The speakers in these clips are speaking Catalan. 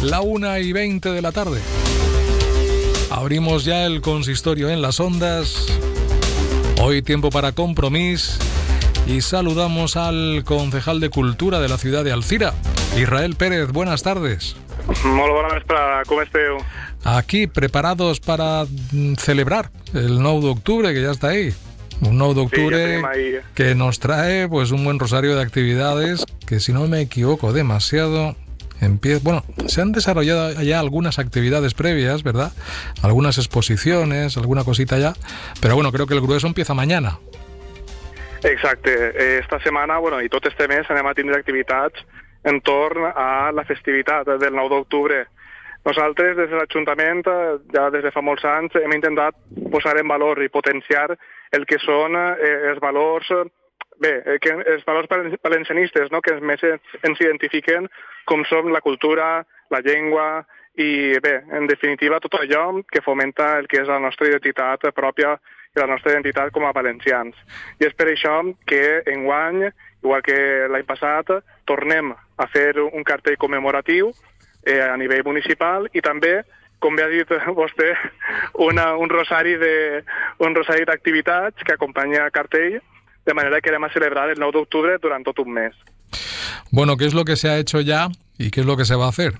La 1:20 de la tarde. Abrimos ya el consistorio en las ondas. Hoy tiempo para Compromís. Y saludamos al concejal de Cultura de la ciudad de Alzira, Israel Pérez. Buenas tardes. Molt bona vesprada, com esteu? Aquí, preparados para celebrar el 9 de octubre, que ya está ahí. Un 9 de octubre que nos trae pues un buen rosario de actividades que, si no me equivoco demasiado, bueno, se han desarrollado ya algunas actividades previas, ¿verdad? Algunas exposiciones, alguna cosita ya, pero bueno, creo que el grueso empieza mañana. Exacte. Esta setmana, bueno, i tot este mes anem a tindre activitats entorn a la festivitat del 9 d'octubre. Nosaltres, des de l'Ajuntament, ja des de fa molts anys, hem intentat posar en valor i potenciar el que són els valors, els valors valencianistes, no?, que més ens identifiquen, com són la cultura, la llengua i, en definitiva, tot allò que fomenta el que és la nostra identitat pròpia i la nostra identitat com a valencians. I és per això que enguany, igual que l'any passat, tornem a fer un cartell commemoratiu a nivell municipal i també, com bé ha dit vostè, un rosari d'activitats que acompanya el cartell, de manera que anem a celebrar el 9 d'octubre durant tot un mes. Bueno, ¿qué es lo que se ha hecho ya y qué es lo que se va a hacer?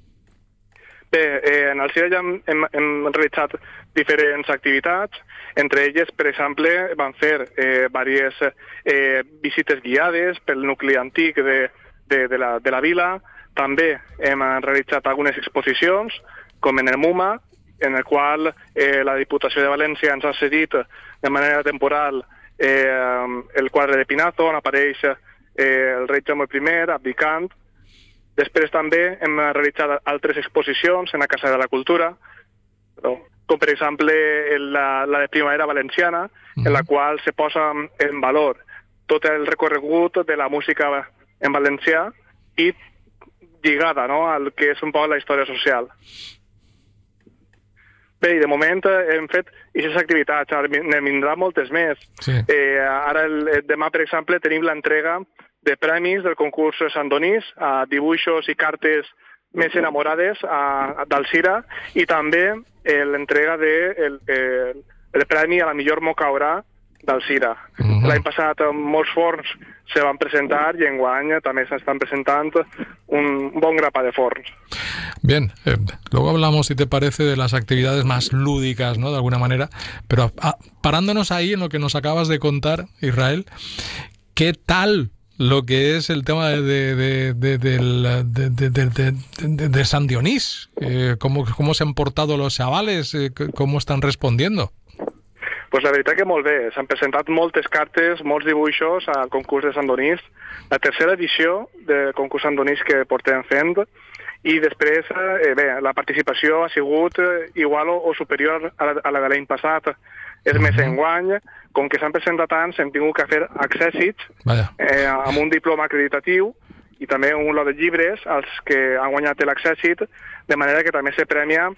Bé, en Alzira ja hem realitzat diferents activitats. Entre elles, per exemple, van fer diverses visites guiades pel nucli antic de la vila. També hem realitzat algunes exposicions, com en el MUMA, en el qual la Diputació de València ens ha cedit de manera temporal el quadre de Pinazo, on apareix el rei Jaume I abdicant. Després també hem realitzat altres exposicions en la Casa de la Cultura, com per exemple la de Primavera Valenciana, en la qual se posa en valor tot el recorregut de la música en valencià i lligada, no?, al que és un poc la història social. Bé, i de moment hem fet aquestes activitats, ara ne vindrà moltes més. Sí. Ara, demà, per exemple, tenim l'entrega de premis del concurs Sant Donís a dibuixos i cartes més enamorades d'Alzira i també l'entrega del premi a la millor mocaorà d'Alzira. L'any passat molts forns se van presentar y enguany també s'estan presentant un bon grapa de forns. Bien, luego hablamos, si te parece, de las actividades más lúdicas, ¿no?, de alguna manera, pero parándonos ahí en lo que nos acabas de contar, Israel, ¿qué tal lo que es el tema de Sant Dionís? ¿Cómo se han portado los chavales? ¿Cómo están respondiendo? Pues la veritat que molt bé. S'han presentat moltes cartes, molts dibuixos al concurs de Sant Donís. La tercera edició del concurs Sant Donís que portem fent. I després, la participació ha sigut igual o superior a la de l'any passat. És més, enguany, com que s'han presentat tants, hem tingut que fer accèssits amb un diploma acreditatiu i també un lot de llibres als que han guanyat l'accèssit, de manera que també se premia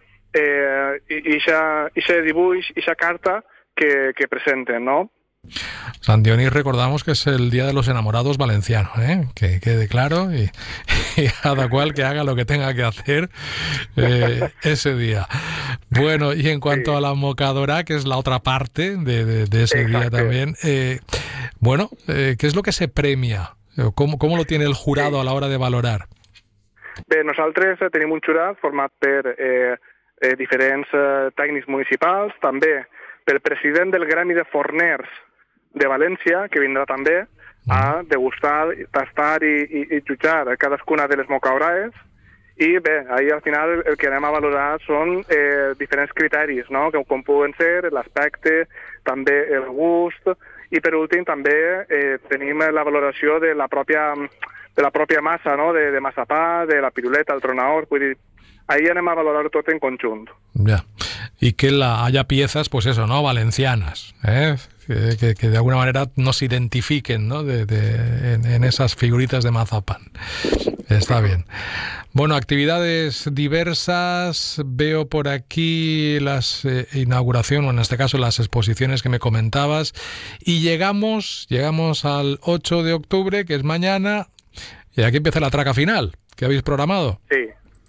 ixe dibuix, ixa carta que presenten, ¿no? Sant Dionís, recordamos que es el Día de los Enamorados valenciano, que quede claro y cada cual que haga lo que tenga que hacer ese día. Bueno, y en cuanto a la mocadora, que es la otra parte de ese día también, ¿qué es lo que se premia? ¿Cómo lo tiene el jurado a la hora de valorar? Bé, nosaltres tenim un jurat format per diferents tècnics municipals, també pel president del Gremi de Forners de València, que vindrà també a degustar, tastar i jutjar cadascuna de les mocaorades. I bé, ahir al final el que anem a valorar són diferents criteris, no?, com poden ser l'aspecte, també el gust, i per últim també tenim la valoració de la pròpia massa, no?, de massapà, de la piruleta, el tronaor, vull dir, ahí anem a valorar tot en conjunt. Ya. Y que haya piezas, pues eso, ¿no?, valencianas, que de alguna manera nos identifiquen, ¿no?, en esas figuritas de mazapán. Está bien. Bueno, actividades diversas. Veo por aquí las inauguración, o en este caso las exposiciones que me comentabas. Y llegamos al 8 de octubre, que es mañana, y aquí empieza la traca final. ¿Qué habéis programado? Sí.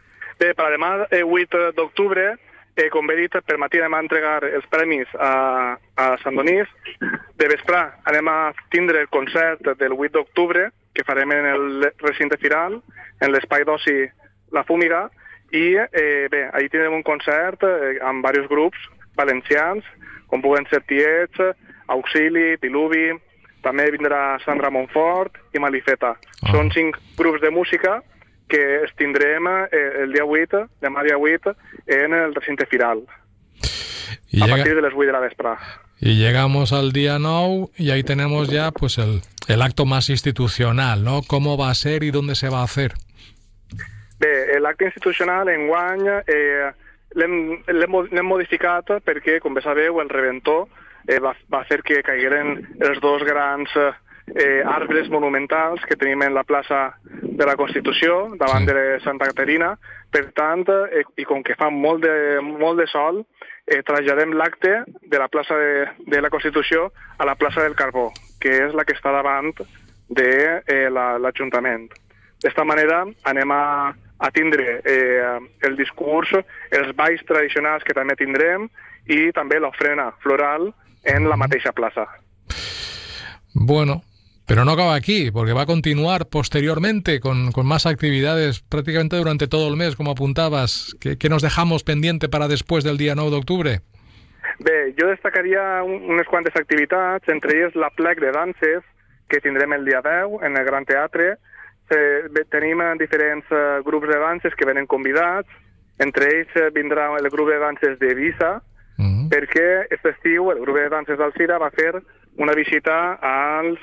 Bé, per demà, 8 d'octubre, com bé dit, per matí anem a entregar els premis a Sant Donís. De vesprà anem a tindre el concert del 8 d'octubre, que farem en el recinte firal, en l'espai d'oci La Fúmiga, i bé, ahir tindrem un concert amb diversos grups valencians, com puguen ser Tiets, Auxili, Diluvi, també vindrà Sandra Montfort i Malifeta. Són 5 grups de música que els tindrem el dia 8, demà dia 8, en el recinte firal, a partir de les 8 de la vesprà. Y llegamos al día 9 y ahí tenemos ya pues el acto más institucional, ¿no? ¿Cómo va a ser y dónde se va a hacer? Bé, l'acte institucional enguany l'hem modificat perquè, com bé sabeu, el reventor va fer que caigueren els 2 grans arbres monumentals que tenim en la plaça de la Constitució, davant de Santa Caterina. Per tant, i com que fa molt de sol, traslladem l'acte de la plaça de la Constitució a la plaça del Carbó, que és la que està davant de l'Ajuntament. D'esta manera anem a tindre el discurs, els balls tradicionals que també tindrem i també l'ofrena floral en la mateixa plaça. Bueno, pero no acaba aquí, porque va a continuar posteriormente con más actividades prácticamente durante todo el mes, como apuntabas. ¿Qué nos dejamos pendiente para después del día 9 d'octubre? Bé, jo destacaria unes quantes activitats, entre elles la plec de danses, que tindrem el dia 10 en el Gran Teatre. Tenim diferents grups de danses que venen convidats, entre ells vindrà el grup de danses d'Eivissa, perquè aquest estiu el grup de danses d'Alzira va fer una visita als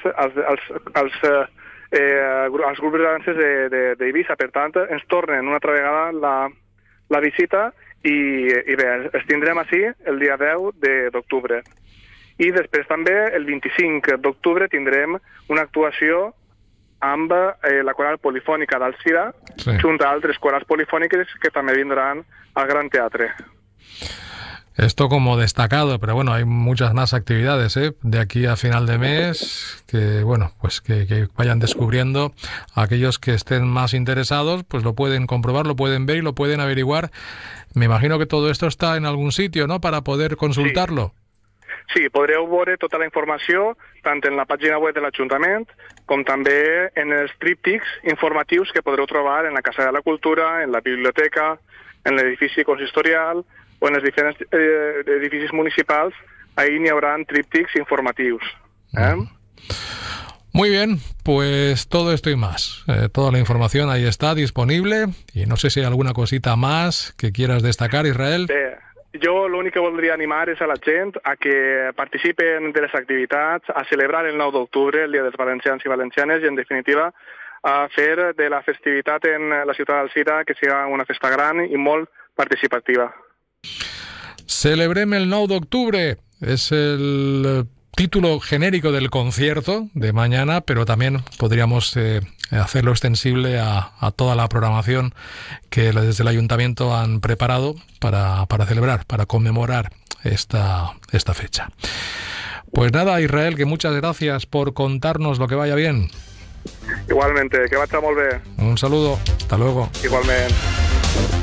grups de danses d'Eivissa. Per tant, ens tornen una altra vegada la visita i bé, els tindrem així el dia 10 d'octubre. I després també, el 25 d'octubre, tindrem una actuació amb la coral polifònica d'Alzira, junt a altres corals polifòniques que també vindran al Gran Teatre. Esto como destacado, pero bueno, hay muchas más actividades, de aquí a final de mes, que bueno, pues que vayan descubriendo. Aquellos que estén más interesados, pues lo pueden comprobar, lo pueden ver y lo pueden averiguar. Me imagino que todo esto está en algún sitio, ¿no?, para poder consultarlo. Sí, podreu veure tota la informació tant en la pàgina web de l'Ajuntament com també en els tríptics informatius que podreu trobar en la Casa de la Cultura, en la biblioteca, en l'edifici consistorial o en els diferents edificis municipals. Ahí n'hi haurà tríptics informatius. Muy bien, pues todo esto y más. Toda la información ahí está disponible y no sé si hay alguna cosita más que quieras destacar, Israel. Jo l'únic que voldria animar és a la gent a que participen de les activitats, a celebrar el 9 d'octubre, el Dia dels Valencians i Valencianes, i en definitiva a fer de la festivitat en la ciutat d'Alzira que siga una festa gran i molt participativa. Celebrem el 9 d'octubre. Es el título genérico del concierto de mañana, pero también podríamos hacerlo extensible a toda la programación que desde el Ayuntamiento han preparado para celebrar, para conmemorar esta fecha. Pues nada, Israel, que muchas gracias por contarnos lo que vaya bien. Igualmente, que vagi molt bé. Un saludo, hasta luego. Igualment.